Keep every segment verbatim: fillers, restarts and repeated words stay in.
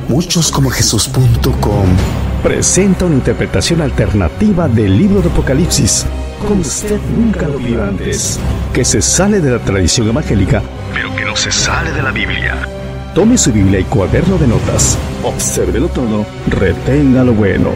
muchos como jesús punto com presenta una interpretación alternativa del libro de Apocalipsis, como usted nunca lo vio antes, que se sale de la tradición evangélica, pero que no se sale de la Biblia. Tome su Biblia y cuaderno de notas, obsérvelo todo, retenga lo bueno.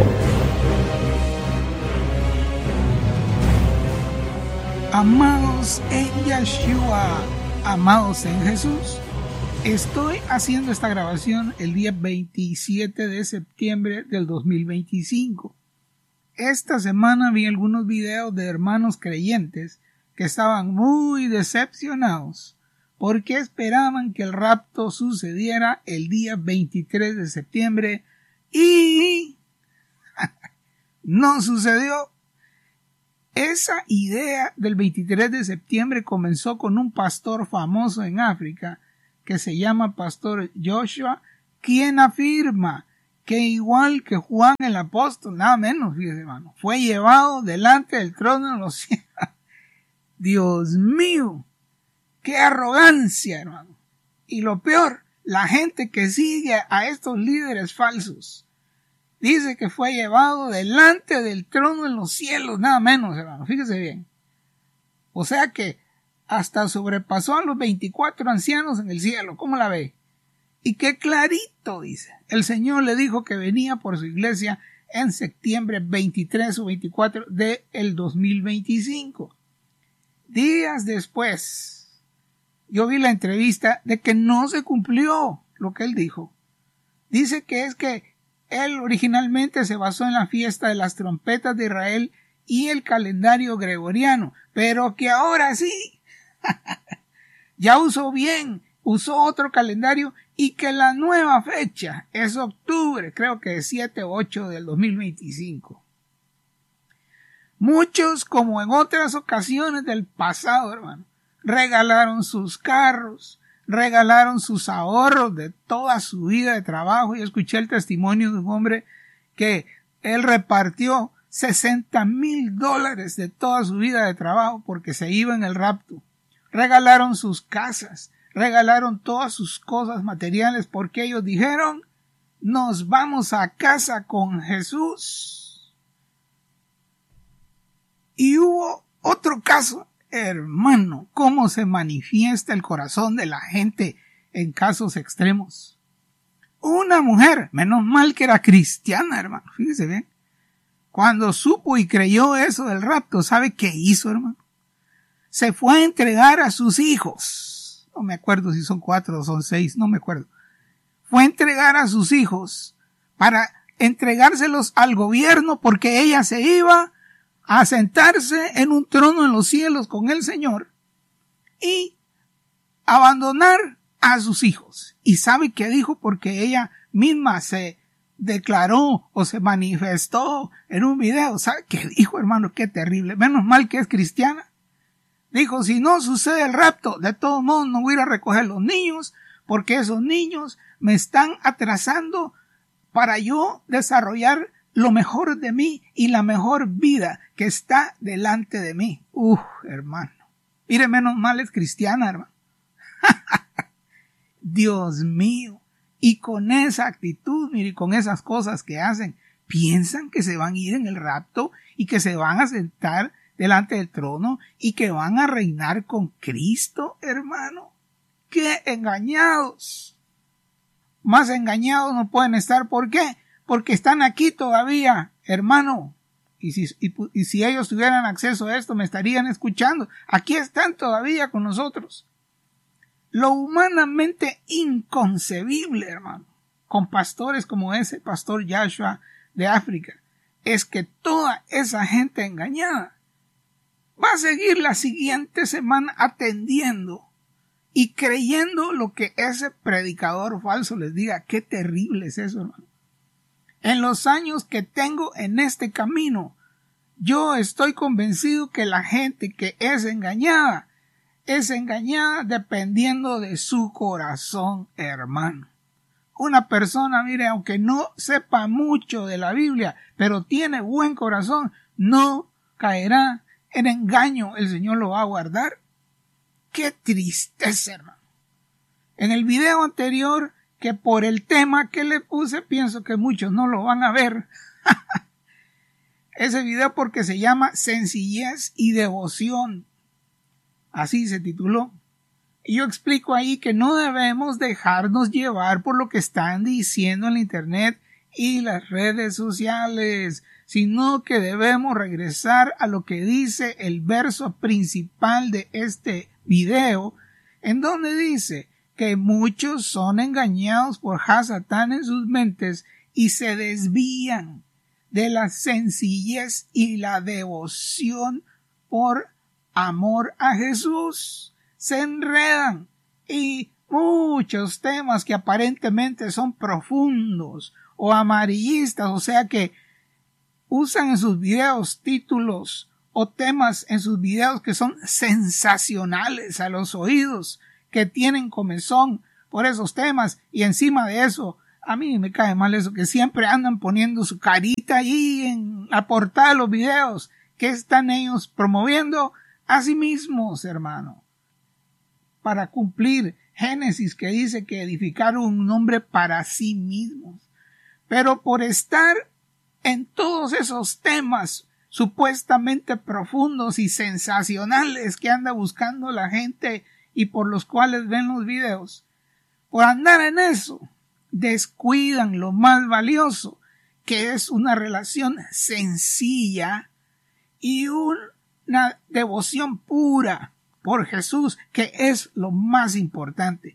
Amados en Yeshua, amados en Jesús, estoy haciendo esta grabación el día veintisiete de septiembre del dos mil veinticinco. Esta semana vi algunos videos de hermanos creyentes que estaban muy decepcionados porque esperaban que el rapto sucediera el día veintitrés de septiembre y no sucedió. Esa idea del veintitrés de septiembre comenzó con un pastor famoso en África que se llama Pastor Joshua, quien afirma que igual que Juan el apóstol, nada menos, fíjese hermano, fue llevado delante del trono de los cielos. Dios mío, qué arrogancia, hermano. Y lo peor, la gente que sigue a estos líderes falsos dice que fue llevado delante del trono en los cielos, nada menos, hermano, fíjese bien. O sea que hasta sobrepasó a los veinticuatro ancianos en el cielo, ¿cómo la ve? Y qué clarito dice, el Señor le dijo que venía por su iglesia en septiembre veintitrés o veinticuatro del dos mil veinticinco. Días después, yo vi la entrevista de que no se cumplió lo que él dijo. Dice que es que él originalmente se basó en la fiesta de las trompetas de Israel y el calendario gregoriano, pero que ahora sí, ya usó bien, usó otro calendario y que la nueva fecha es octubre, creo que siete o ocho del dos mil veinticinco. Muchos, como en otras ocasiones del pasado, hermano, regalaron sus carros, regalaron sus ahorros de toda su vida de trabajo. Y escuché el testimonio de un hombre que él repartió sesenta mil dólares de toda su vida de trabajo porque se iba en el rapto. Regalaron sus casas, regalaron todas sus cosas materiales porque ellos dijeron, nos vamos a casa con Jesús. Y hubo otro caso. Hermano, cómo se manifiesta el corazón de la gente en casos extremos. Una mujer, menos mal que era cristiana, hermano, fíjese bien. Cuando supo y creyó eso del rapto, ¿sabe qué hizo, hermano? Se fue a entregar a sus hijos. No me acuerdo si son cuatro o son seis, no me acuerdo. Fue a entregar a sus hijos para entregárselos al gobierno porque ella se iba a sentarse en un trono en los cielos con el Señor y abandonar a sus hijos. ¿Y sabe qué dijo? Porque ella misma se declaró o se manifestó en un video. ¿Sabe qué dijo, hermano? Qué terrible. Menos mal que es cristiana. Dijo, si no sucede el rapto, de todos modos no voy a ir a recoger los niños porque esos niños me están atrasando para yo desarrollar lo mejor de mí y la mejor vida que está delante de mí. Uf, hermano. Mire, menos mal es cristiana, hermano. Dios mío. Y con esa actitud, mire, con esas cosas que hacen, piensan que se van a ir en el rapto y que se van a sentar delante del trono y que van a reinar con Cristo, hermano. ¡Qué engañados! Más engañados no pueden estar. ¿Por qué? Porque están aquí todavía, hermano. Y si, y, y si ellos tuvieran acceso a esto, me estarían escuchando. Aquí están todavía con nosotros. Lo humanamente inconcebible, hermano, con pastores como ese pastor Joshua de África, es que toda esa gente engañada va a seguir la siguiente semana atendiendo y creyendo lo que ese predicador falso les diga. Qué terrible es eso, hermano. En los años que tengo en este camino, yo estoy convencido que la gente que es engañada, es engañada dependiendo de su corazón, hermano. Una persona, mire, aunque no sepa mucho de la Biblia, pero tiene buen corazón, no caerá en engaño. El Señor lo va a guardar. ¡Qué tristeza, hermano! En el video anterior que por el tema que le puse pienso que muchos no lo van a ver. Ese video porque se llama Sencillez y Devoción. Así se tituló. Y yo explico ahí que no debemos dejarnos llevar por lo que están diciendo en la internet y las redes sociales, sino que debemos regresar a lo que dice el verso principal de este video, en donde dice que muchos son engañados por Hasatán en sus mentes y se desvían de la sencillez y la devoción por amor a Jesús. Se enredan y muchos temas que aparentemente son profundos o amarillistas, o sea que usan en sus videos títulos o temas en sus videos que son sensacionales a los oídos, que tienen comezón por esos temas, y encima de eso, a mí me cae mal eso, que siempre andan poniendo su carita ahí en la portada de los videos. ¿Qué están ellos promoviendo? A sí mismos, hermano, para cumplir Génesis, que dice que edificaron un nombre para sí mismos. Pero por estar en todos esos temas supuestamente profundos y sensacionales que anda buscando la gente y por los cuales ven los videos, por andar en eso, descuidan lo más valioso, que es una relación sencilla y una devoción pura por Jesús, que es lo más importante.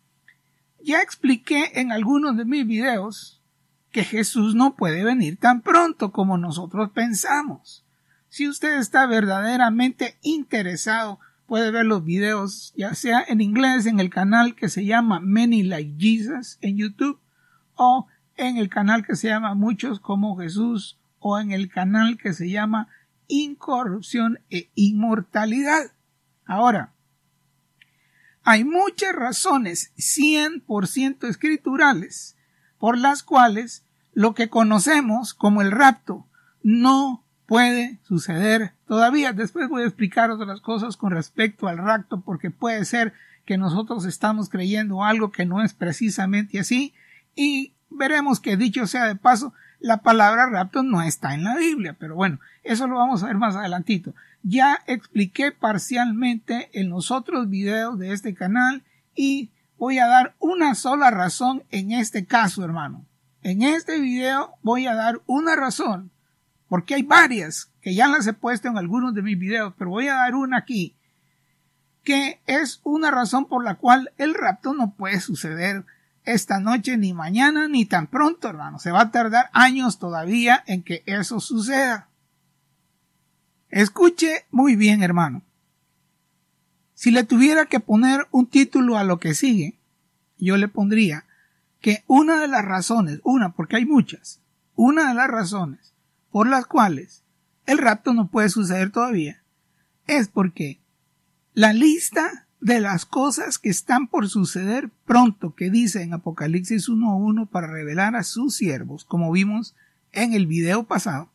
Ya expliqué en algunos de mis videos que Jesús no puede venir tan pronto como nosotros pensamos. Si usted está verdaderamente interesado, puede ver los videos, ya sea en inglés en el canal que se llama Many Like Jesus en YouTube, o en el canal que se llama Muchos como Jesús, o en el canal que se llama Incorrupción e Inmortalidad. Ahora, hay muchas razones cien por ciento escriturales por las cuales lo que conocemos como el rapto no puede suceder todavía. Después voy a explicar otras cosas con respecto al rapto, porque puede ser que nosotros estamos creyendo algo que no es precisamente así, y veremos que, dicho sea de paso, la palabra rapto no está en la Biblia, pero bueno, eso lo vamos a ver más adelantito. Ya expliqué parcialmente en los otros videos de este canal y voy a dar una sola razón en este caso, hermano. En este video voy a dar una razón, porque hay varias que ya las he puesto en algunos de mis videos, pero voy a dar una aquí, que es una razón por la cual el rapto no puede suceder esta noche, ni mañana, ni tan pronto, hermano. Se va a tardar años todavía en que eso suceda. Escuche muy bien, hermano. Si le tuviera que poner un título a lo que sigue, yo le pondría que una de las razones, una porque hay muchas, una de las razones por las cuales el rapto no puede suceder todavía es porque la lista de las cosas que están por suceder pronto, que dice en Apocalipsis uno uno para revelar a sus siervos, como vimos en el video pasado,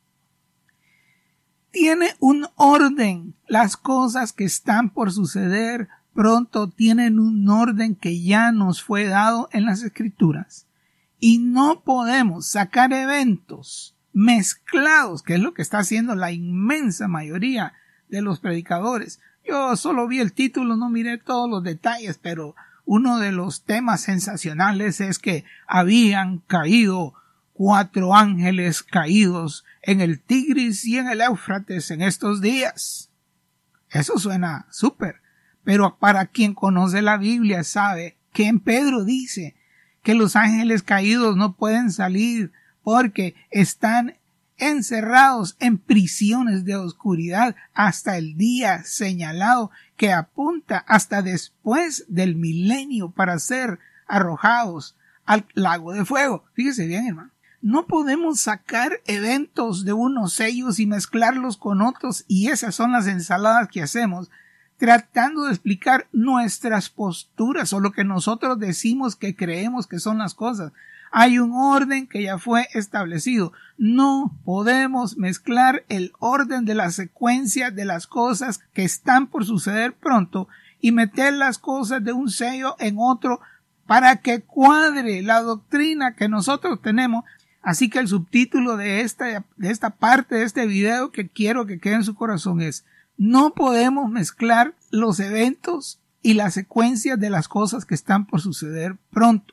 tiene un orden. Las cosas que están por suceder pronto tienen un orden que ya nos fue dado en las Escrituras, y no podemos sacar eventos mezclados, que es lo que está haciendo la inmensa mayoría de los predicadores. Yo solo vi el título, no miré todos los detalles, pero uno de los temas sensacionales es que habían caído cuatro ángeles caídos en el Tigris y en el Éufrates en estos días. Eso suena súper, pero para quien conoce la Biblia sabe que en Pedro dice que los ángeles caídos no pueden salir porque están encerrados en prisiones de oscuridad hasta el día señalado, que apunta hasta después del milenio para ser arrojados al lago de fuego. Fíjese bien, hermano. No podemos sacar eventos de unos sellos y mezclarlos con otros, y esas son las ensaladas que hacemos, tratando de explicar nuestras posturas o lo que nosotros decimos que creemos que son las cosas. Hay un orden que ya fue establecido. No podemos mezclar el orden de la secuencia de las cosas que están por suceder pronto y meter las cosas de un sello en otro para que cuadre la doctrina que nosotros tenemos. Así que el subtítulo de esta, de esta parte de este video que quiero que quede en su corazón es: no podemos mezclar los eventos y las secuencias de las cosas que están por suceder pronto.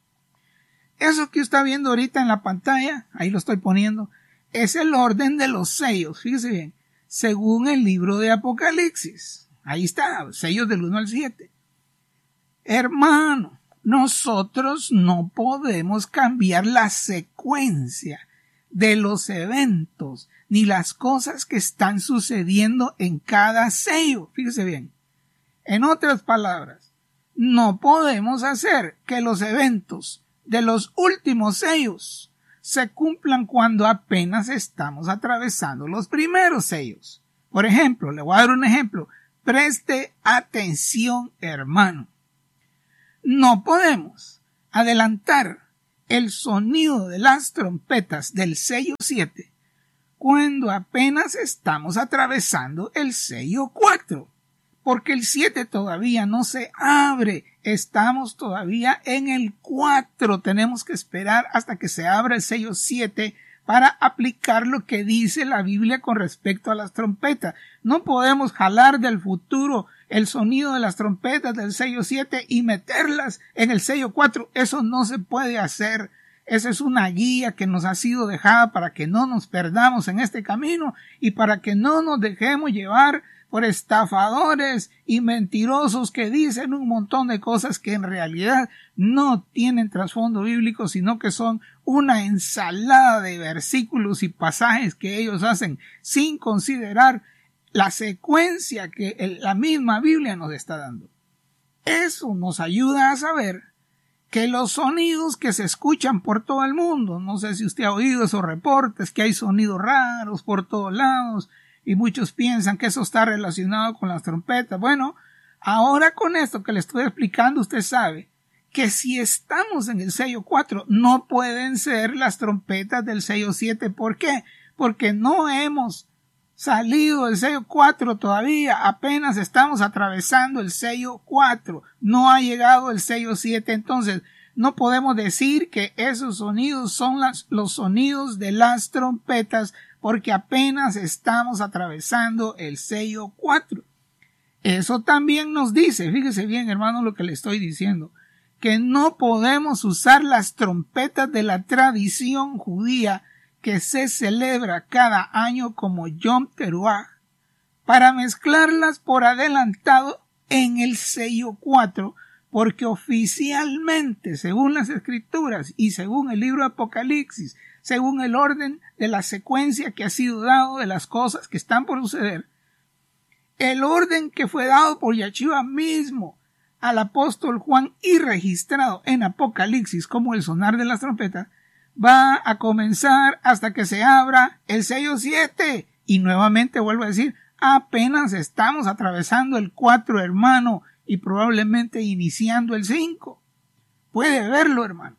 Eso que está viendo ahorita en la pantalla, ahí lo estoy poniendo, es el orden de los sellos, fíjese bien, según el libro de Apocalipsis. Ahí está, sellos del uno al siete. Hermano, nosotros no podemos cambiar la secuencia de los eventos ni las cosas que están sucediendo en cada sello. Fíjese bien. En otras palabras, no podemos hacer que los eventos de los últimos sellos se cumplan cuando apenas estamos atravesando los primeros sellos. Por ejemplo, le voy a dar un ejemplo. Preste atención, hermano. No podemos adelantar el sonido de las trompetas del sello siete cuando apenas estamos atravesando el sello cuatro, porque el siete todavía no se abre, estamos todavía en el cuatro, tenemos que esperar hasta que se abra el sello siete para aplicar lo que dice la Biblia con respecto a las trompetas. No podemos jalar del futuro el sonido de las trompetas del sello siete y meterlas en el sello cuatro. Eso no se puede hacer. Esa es una guía que nos ha sido dejada para que no nos perdamos en este camino y para que no nos dejemos llevar por estafadores y mentirosos que dicen un montón de cosas que en realidad no tienen trasfondo bíblico, sino que son una ensalada de versículos y pasajes que ellos hacen sin considerar la secuencia que la misma Biblia nos está dando. Eso nos ayuda a saber que los sonidos que se escuchan por todo el mundo, no sé si usted ha oído esos reportes, que hay sonidos raros por todos lados, y muchos piensan que eso está relacionado con las trompetas. Bueno, ahora con esto que le estoy explicando, usted sabe que si estamos en el sello cuatro, no pueden ser las trompetas del sello siete. ¿Por qué? Porque no hemos salido del sello cuatro todavía, apenas estamos atravesando el sello cuatro, no ha llegado el sello siete, entonces no podemos decir que esos sonidos son las, los sonidos de las trompetas, porque apenas estamos atravesando el sello cuatro. Eso también nos dice, fíjese bien, hermano, lo que le estoy diciendo, que no podemos usar las trompetas de la tradición judía que se celebra cada año como Yom Teruah para mezclarlas por adelantado en el sello cuatro, porque oficialmente, según las Escrituras y según el libro de Apocalipsis, según el orden de la secuencia que ha sido dado de las cosas que están por suceder, el orden que fue dado por Yeshua mismo al apóstol Juan y registrado en Apocalipsis como el sonar de las trompetas, va a comenzar hasta que se abra el sello siete. Y nuevamente vuelvo a decir, apenas estamos atravesando el cuatro, hermano, y probablemente iniciando el cinco. Puede verlo, hermano.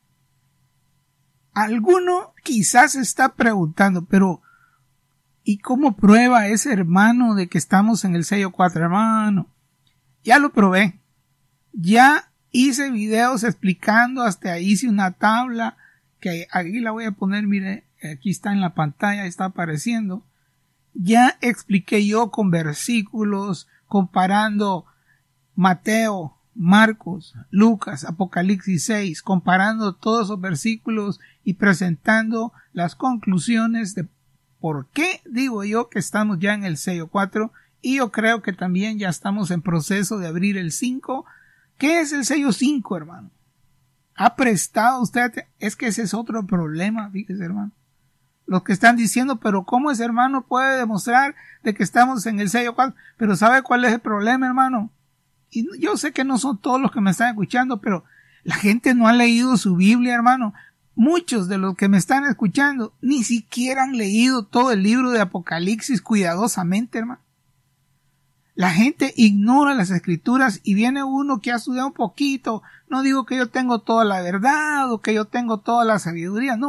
Alguno quizás se está preguntando, pero ¿y cómo prueba ese hermano de que estamos en el sello cuatro, hermano? Ya lo probé. Ya hice videos explicando, hasta hice una tabla que aquí la voy a poner, mire, aquí está en la pantalla, está apareciendo. Ya expliqué yo con versículos, comparando Mateo, Marcos, Lucas, Apocalipsis seis, comparando todos esos versículos y presentando las conclusiones de por qué digo yo que estamos ya en el sello cuatro, y yo creo que también ya estamos en proceso de abrir el cinco. ¿Qué es el sello cinco, hermano? ¿Ha prestado usted? Es que ese es otro problema, fíjese, hermano. Los que están diciendo, pero ¿cómo ese hermano puede demostrar de que estamos en el sello cuatro? Pero ¿sabe cuál es el problema, hermano? Y yo sé que no son todos los que me están escuchando, pero la gente no ha leído su Biblia, hermano. Muchos de los que me están escuchando ni siquiera han leído todo el libro de Apocalipsis cuidadosamente, hermano. La gente ignora las Escrituras y viene uno que ha estudiado un poquito. No digo que yo tengo toda la verdad o que yo tengo toda la sabiduría, no.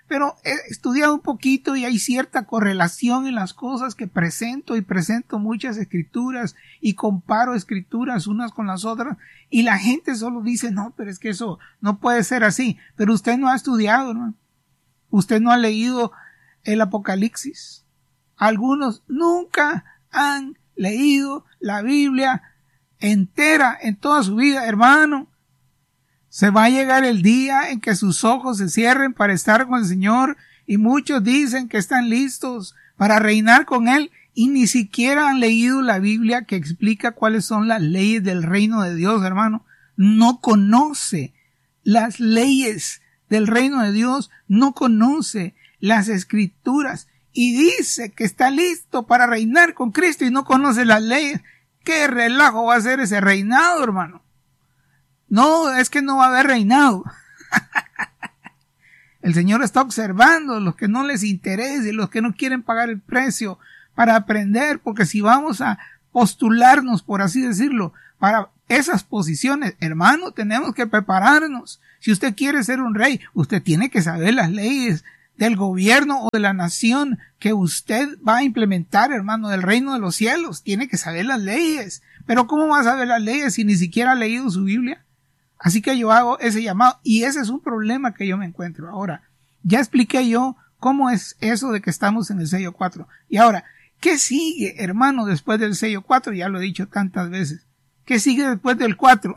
pero he estudiado un poquito y hay cierta correlación en las cosas que presento y presento muchas escrituras y comparo escrituras unas con las otras y la gente solo dice, no, pero es que eso no puede ser así. Pero usted no ha estudiado, hermano. Usted no ha leído el Apocalipsis. Algunos nunca han leído la Biblia entera en toda su vida, hermano. Se va a llegar el día en que sus ojos se cierren para estar con el Señor y muchos dicen que están listos para reinar con Él y ni siquiera han leído la Biblia que explica cuáles son las leyes del reino de Dios, hermano. No conoce las leyes del reino de Dios, no conoce las escrituras y dice que está listo para reinar con Cristo y no conoce las leyes. ¿Qué relajo va a ser ese reinado, hermano? No, es que no va a haber reinado. El Señor está observando los que no les interese, los que no quieren pagar el precio para aprender, porque si vamos a postularnos, por así decirlo, para esas posiciones, hermano, tenemos que prepararnos. Si usted quiere ser un rey, usted tiene que saber las leyes del gobierno o de la nación que usted va a implementar, hermano, del reino de los cielos. Tiene que saber las leyes. Pero ¿cómo va a saber las leyes si ni siquiera ha leído su Biblia? Así que yo hago ese llamado y ese es un problema que yo me encuentro. Ahora, ya expliqué yo cómo es eso de que estamos en el sello cuatro. Y ahora, ¿qué sigue, hermano, después del sello cuatro? Ya lo he dicho tantas veces. ¿Qué sigue después del cuatro?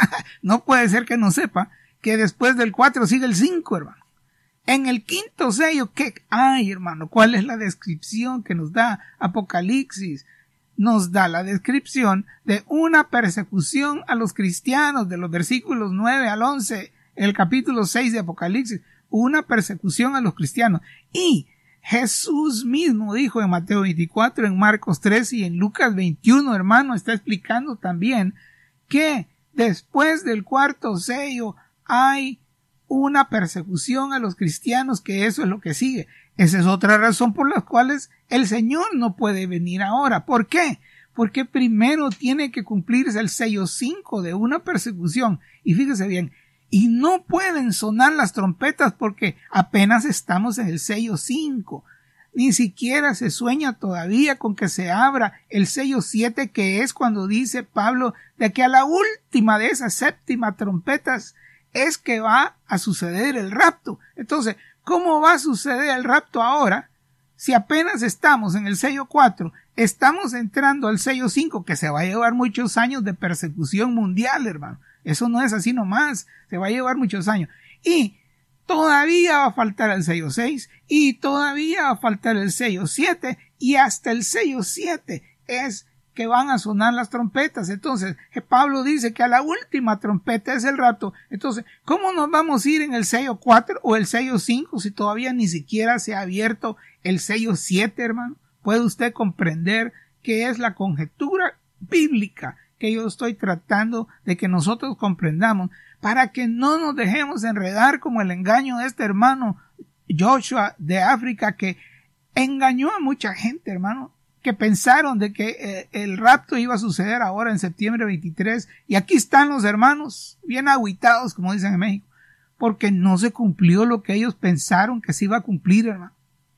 No puede ser que no sepa que después del cuatro sigue el cinco, hermano. En el quinto sello, ¿qué hay, hermano? ¿Cuál es la descripción que nos da Apocalipsis? Nos da la descripción de una persecución a los cristianos de los versículos nueve al once, el capítulo seis de Apocalipsis, una persecución a los cristianos. Y Jesús mismo dijo en Mateo veinticuatro, en Marcos tres y en Lucas veintiuno, hermano, está explicando también que después del cuarto sello hay una persecución a los cristianos, que eso es lo que sigue. Esa es otra razón por la cual el Señor no puede venir ahora. ¿Por qué? Porque primero tiene que cumplirse el sello cinco de una persecución. Y fíjese bien, y no pueden sonar las trompetas porque apenas estamos en el sello cinco. Ni siquiera se sueña todavía con que se abra el sello siete, que es cuando dice Pablo de que a la última de esas séptimas trompetas es que va a suceder el rapto. Entonces, ¿cómo va a suceder el rapto ahora si apenas estamos en el sello cuatro? Estamos entrando al sello cinco, que se va a llevar muchos años de persecución mundial, hermano. Eso no es así nomás, se va a llevar muchos años. Y todavía va a faltar el sello seis, y todavía va a faltar el sello siete, y hasta el sello siete es que van a sonar las trompetas. Entonces, Pablo dice que a la última trompeta es el rapto. Entonces, ¿cómo nos vamos a ir en el sello cuatro o el sello cinco si todavía ni siquiera se ha abierto el sello siete, hermano? ¿Puede usted comprender qué es la conjetura bíblica que yo estoy tratando de que nosotros comprendamos para que no nos dejemos enredar como el engaño de este hermano Joshua de África, que engañó a mucha gente, hermano, que pensaron de que eh, el rapto iba a suceder ahora en septiembre veintitrés, y aquí están los hermanos bien agüitados, como dicen en México, porque no se cumplió lo que ellos pensaron que se iba a cumplir, hermano.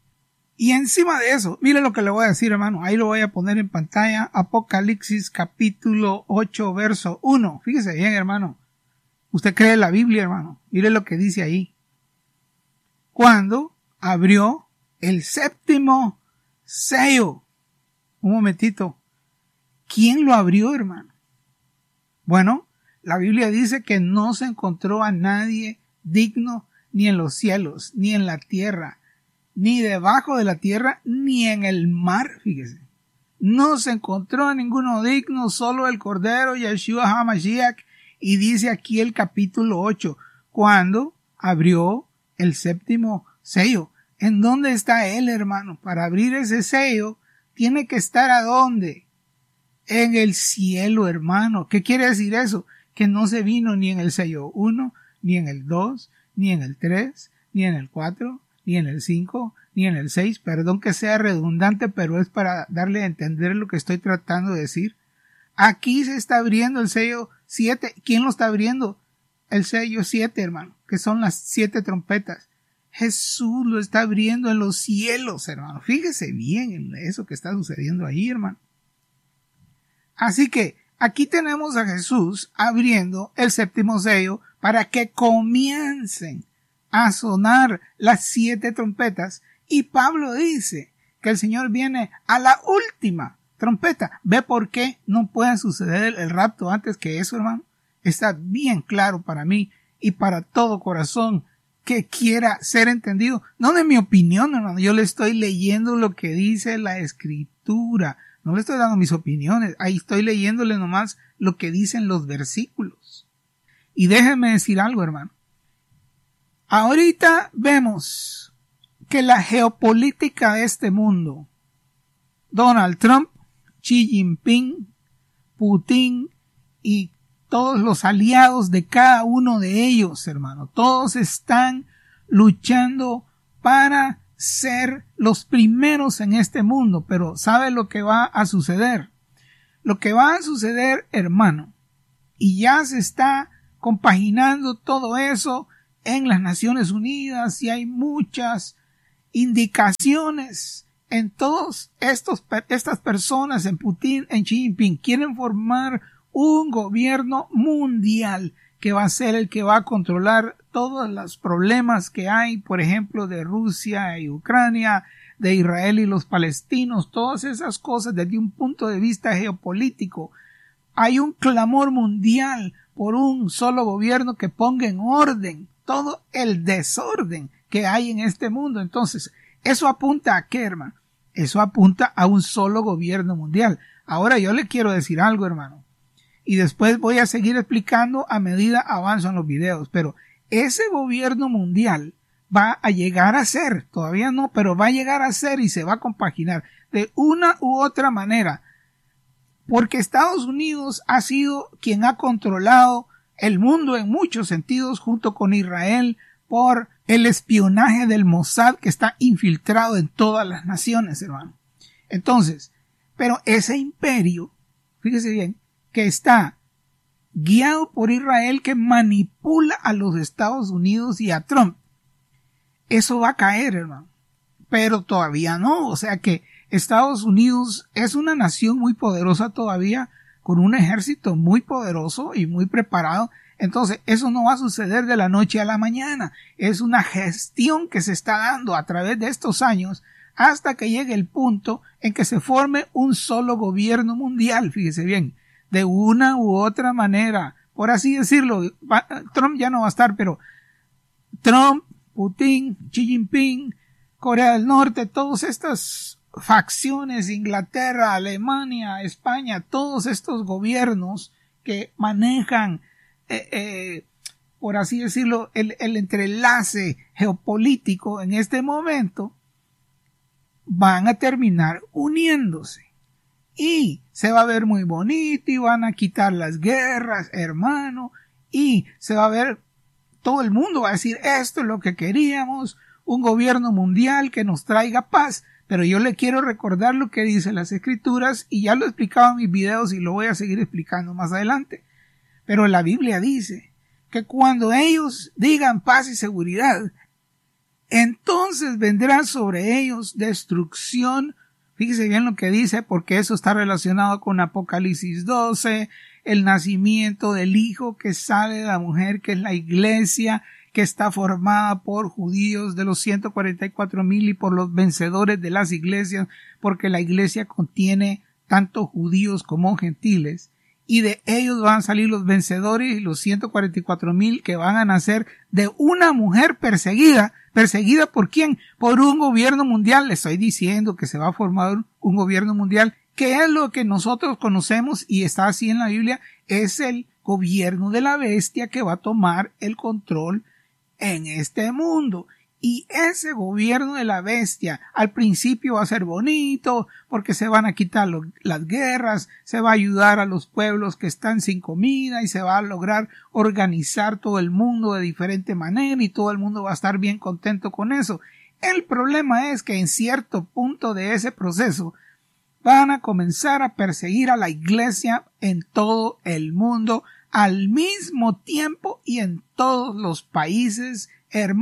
Y encima de eso, mire lo que le voy a decir, hermano, ahí lo voy a poner en pantalla, Apocalipsis capítulo ocho, verso uno. Fíjese bien, hermano, usted cree en la Biblia, hermano, mire lo que dice ahí. Cuando abrió el séptimo sello. Un momentito. ¿Quién lo abrió, hermano? Bueno, la Biblia dice que no se encontró a nadie digno ni en los cielos, ni en la tierra, ni debajo de la tierra, ni en el mar, fíjese. No se encontró a ninguno digno, solo el Cordero Yeshua HaMashiach. Y dice aquí el capítulo ocho, cuando abrió el séptimo sello. ¿En dónde está él, hermano? Para abrir ese sello, tiene que estar ¿a dónde? En el cielo, hermano. ¿Qué quiere decir eso? Que no se vino ni en el sello uno, ni en el dos, ni en el tres, ni en el cuatro, ni en el cinco, ni en el seis. Perdón que sea redundante, pero es para darle a entender lo que estoy tratando de decir. Aquí se está abriendo el sello siete. ¿Quién lo está abriendo? El sello siete, hermano, que son las siete trompetas. Jesús lo está abriendo en los cielos, hermano. Fíjese bien en eso que está sucediendo ahí, hermano. Así que aquí tenemos a Jesús abriendo el séptimo sello para que comiencen a sonar las siete trompetas. Y Pablo dice que el Señor viene a la última trompeta. ¿Ve por qué no puede suceder el rapto antes que eso, hermano? Está bien claro para mí y para todo corazón que quiera ser entendido. No de mi opinión, hermano. Yo le estoy leyendo lo que dice la Escritura. No le estoy dando mis opiniones. Ahí estoy leyéndole nomás lo que dicen los versículos. Y déjenme decir algo, hermano. Ahorita vemos que la geopolítica de este mundo, Donald Trump, Xi Jinping, Putin y todos los aliados de cada uno de ellos, hermano, todos están luchando para ser los primeros en este mundo. Pero ¿sabe lo que va a suceder? Lo que va a suceder, hermano, y ya se está compaginando todo eso en las Naciones Unidas y hay muchas indicaciones en todos estos estas personas, en Putin, en Xi Jinping, quieren formar un gobierno mundial que va a ser el que va a controlar todos los problemas que hay, por ejemplo, de Rusia y Ucrania, de Israel y los palestinos, todas esas cosas desde un punto de vista geopolítico. Hay un clamor mundial por un solo gobierno que ponga en orden todo el desorden que hay en este mundo. Entonces, ¿eso apunta a qué, hermano? Eso apunta a un solo gobierno mundial. Ahora yo le quiero decir algo, hermano, y después voy a seguir explicando a medida avanzo en los videos, pero ese gobierno mundial va a llegar a ser, todavía no, pero va a llegar a ser y se va a compaginar de una u otra manera, porque Estados Unidos ha sido quien ha controlado el mundo en muchos sentidos junto con Israel por el espionaje del Mossad que está infiltrado en todas las naciones, hermano. Entonces, pero ese imperio, fíjese bien, que está guiado por Israel, que manipula a los Estados Unidos y a Trump, eso va a caer, hermano. Pero todavía no, o sea que Estados Unidos es una nación muy poderosa todavía, con un ejército muy poderoso y muy preparado. Entonces, eso no va a suceder de la noche a la mañana. Es una gestión que se está dando a través de estos años hasta que llegue el punto en que se forme un solo gobierno mundial, fíjese bien, de una u otra manera. Por así decirlo, Trump ya no va a estar, pero Trump, Putin, Xi Jinping, Corea del Norte, todas estas facciones, Inglaterra, Alemania, España, todos estos gobiernos que manejan, eh, eh, por así decirlo, el, el entrelace geopolítico en este momento, van a terminar uniéndose. Y se va a ver muy bonito y van a quitar las guerras, hermano, y se va a ver, todo el mundo va a decir, esto es lo que queríamos, un gobierno mundial que nos traiga paz. Pero yo le quiero recordar lo que dicen las Escrituras, y ya lo he explicado en mis videos y lo voy a seguir explicando más adelante. Pero la Biblia dice que cuando ellos digan paz y seguridad, entonces vendrá sobre ellos destrucción. Fíjese bien lo que dice, porque eso está relacionado con Apocalipsis doce, el nacimiento del Hijo que sale de la mujer, que es la iglesia, que está formada por judíos de los ciento cuarenta y cuatro mil y por los vencedores de las iglesias, porque la iglesia contiene tanto judíos como gentiles, y de ellos van a salir los vencedores y los ciento cuarenta y cuatro mil que van a nacer de una mujer perseguida. ¿Perseguida por quién? Por un gobierno mundial. Le estoy diciendo que se va a formar un gobierno mundial, que es lo que nosotros conocemos y está así en la Biblia, es el gobierno de la bestia que va a tomar el control en este mundo. Y ese gobierno de la bestia al principio va a ser bonito porque se van a quitar lo, las guerras, se va a ayudar a los pueblos que están sin comida y se va a lograr organizar todo el mundo de diferente manera y todo el mundo va a estar bien contento con eso. El problema es que en cierto punto de ese proceso van a comenzar a perseguir a la iglesia en todo el mundo al mismo tiempo y en todos los países, hermano,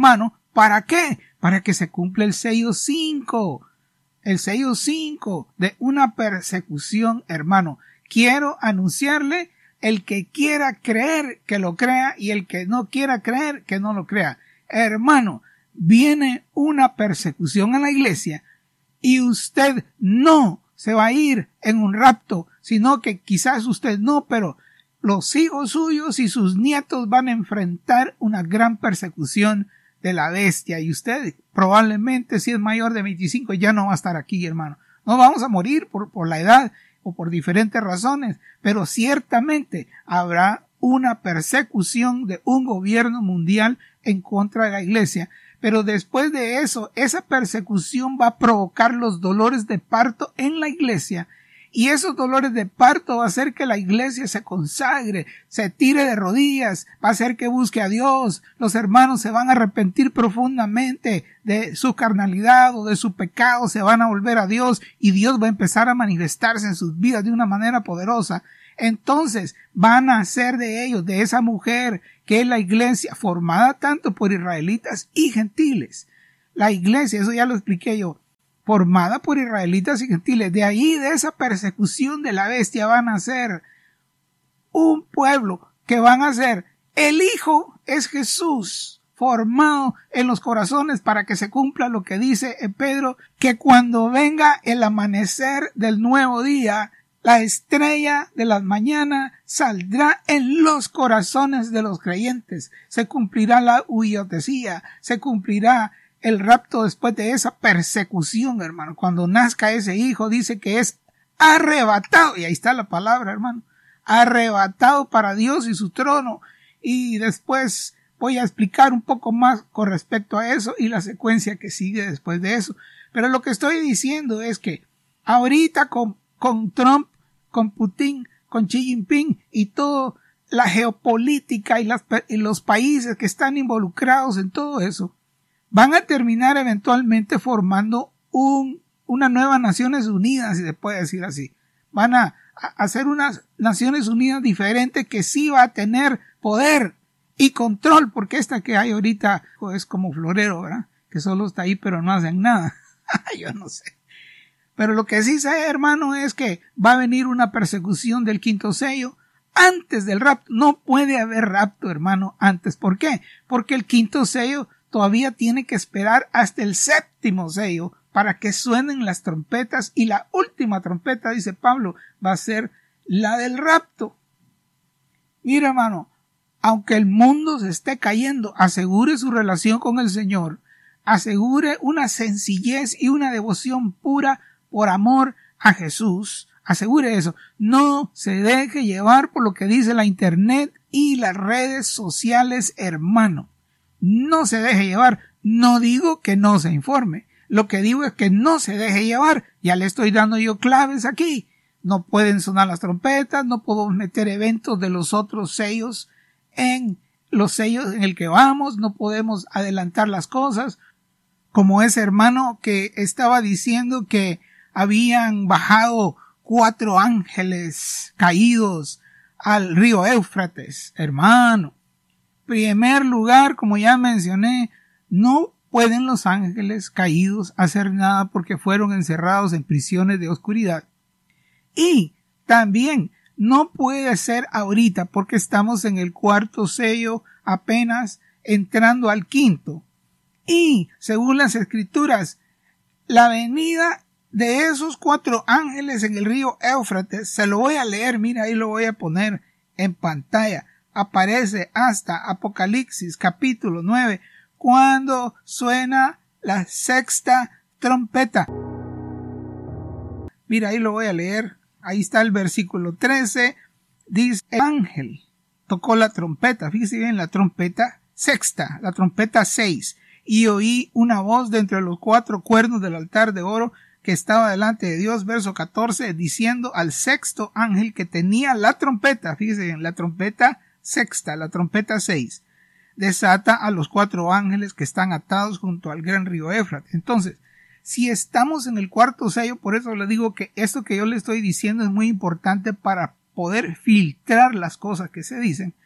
¿Para qué? Para que se cumpla el sello cinco. El sello cinco de una persecución, hermano. Quiero anunciarle, el que quiera creer, que lo crea, y el que no quiera creer, que no lo crea. Hermano, viene una persecución a la iglesia y usted no se va a ir en un rapto, sino que quizás usted no, pero los hijos suyos y sus nietos van a enfrentar una gran persecución de la bestia, y usted probablemente, si es mayor de veinticinco, ya no va a estar aquí, hermano. No vamos a morir por, por la edad o por diferentes razones, pero ciertamente habrá una persecución de un gobierno mundial en contra de la iglesia. Pero después de eso, esa persecución va a provocar los dolores de parto en la iglesia, y esos dolores de parto va a hacer que la iglesia se consagre, se tire de rodillas, va a hacer que busque a Dios. Los hermanos se van a arrepentir profundamente de su carnalidad o de su pecado, se van a volver a Dios, y Dios va a empezar a manifestarse en sus vidas de una manera poderosa. Entonces van a hacer de ellos, de esa mujer que es la iglesia, formada tanto por israelitas y gentiles. La iglesia, eso ya lo expliqué yo, formada por israelitas y gentiles. De ahí, de esa persecución de la bestia, van a ser un pueblo que van a ser, el Hijo es Jesús, formado en los corazones, para que se cumpla lo que dice en Pedro, que cuando venga el amanecer del nuevo día, la estrella de la mañana saldrá en los corazones de los creyentes. Se cumplirá la huiotesía, se cumplirá el rapto después de esa persecución, hermano. Cuando nazca ese hijo, dice que es arrebatado, y ahí está la palabra, hermano, arrebatado para Dios y su trono. Y después voy a explicar un poco más con respecto a eso y la secuencia que sigue después de eso. Pero lo que estoy diciendo es que ahorita con, con Trump, con Putin, con Xi Jinping y toda la geopolítica y, las, y los países que están involucrados en todo eso, van a terminar eventualmente formando un, una nueva Naciones Unidas, si se puede decir así. Van a, a hacer unas Naciones Unidas diferentes que sí va a tener poder y control, porque esta que hay ahorita es como florero, ¿verdad? Que solo está ahí pero no hacen nada. Yo no sé. Pero lo que sí sé, hermano, es que va a venir una persecución del quinto sello antes del rapto. No puede haber rapto, hermano, antes. ¿Por qué? Porque el quinto sello todavía tiene que esperar hasta el séptimo sello para que suenen las trompetas, y la última trompeta, dice Pablo, va a ser la del rapto. Mira, hermano, aunque el mundo se esté cayendo, asegure su relación con el Señor, asegure una sencillez y una devoción pura por amor a Jesús, asegure eso. No se deje llevar por lo que dice la internet y las redes sociales, hermano. No se deje llevar. No digo que no se informe. Lo que digo es que no se deje llevar. Ya le estoy dando yo claves aquí. No pueden sonar las trompetas, no podemos meter eventos de los otros sellos en los sellos en el que vamos, no podemos adelantar las cosas. Como ese hermano que estaba diciendo que habían bajado cuatro ángeles caídos al río Éufrates. Hermano, primer lugar, como ya mencioné, no pueden los ángeles caídos hacer nada porque fueron encerrados en prisiones de oscuridad. Y también no puede ser ahorita porque estamos en el cuarto sello, apenas entrando al quinto. Y, según las escrituras, la venida de esos cuatro ángeles en el río Éufrates, se lo voy a leer, mira, ahí lo voy a poner en pantalla. Aparece hasta Apocalipsis capítulo nueve, cuando suena la sexta trompeta. Mira, ahí lo voy a leer. Ahí está el versículo trece. Dice, el ángel tocó la trompeta. Fíjese bien, la trompeta sexta, la trompeta seis. Y oí una voz de entre los cuatro cuernos del altar de oro que estaba delante de Dios, verso catorce, diciendo al sexto ángel que tenía la trompeta, fíjese bien, la trompeta sexta, la trompeta seis, desata a los cuatro ángeles que están atados junto al gran río Éufrates. Entonces, si estamos en el cuarto sello, por eso le digo que esto que yo le estoy diciendo es muy importante para poder filtrar las cosas que se dicen.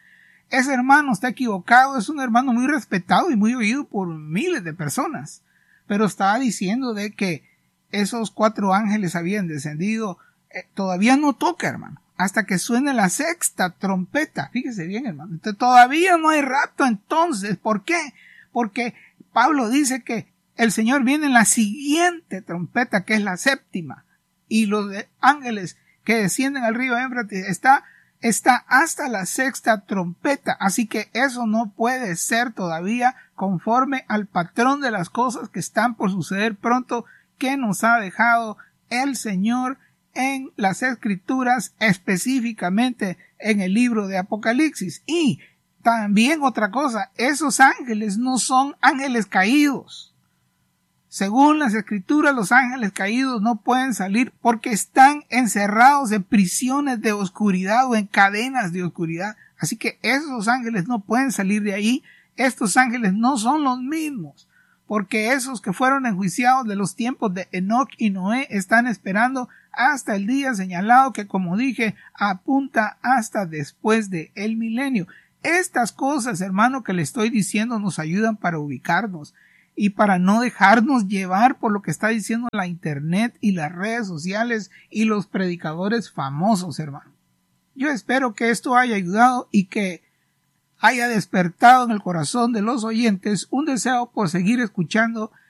ese hermano está equivocado, es un hermano muy respetado y muy oído por miles de personas, pero estaba diciendo de que esos cuatro ángeles habían descendido. Eh, todavía no toca, hermano, hasta que suene la sexta trompeta. Fíjese bien, hermano. Entonces, todavía no hay rapto entonces. ¿Por qué? Porque Pablo dice que el Señor viene en la siguiente trompeta, que es la séptima, y los ángeles que descienden al río Éufrates está, está hasta la sexta trompeta. Así que eso no puede ser todavía conforme al patrón de las cosas que están por suceder pronto, que nos ha dejado el Señor en las Escrituras, específicamente en el libro de Apocalipsis. Y también otra cosa, esos ángeles no son ángeles caídos. Según las Escrituras, los ángeles caídos no pueden salir porque están encerrados en prisiones de oscuridad o en cadenas de oscuridad. Así que esos ángeles no pueden salir de ahí. Estos ángeles no son los mismos, porque esos que fueron enjuiciados de los tiempos de Enoc y Noé están esperando hasta el día señalado, que, como dije, apunta hasta después de el milenio. Estas cosas, hermano, que le estoy diciendo nos ayudan para ubicarnos y para no dejarnos llevar por lo que está diciendo la internet y las redes sociales y los predicadores famosos, hermano. Yo espero que esto haya ayudado y que haya despertado en el corazón de los oyentes un deseo por seguir escuchando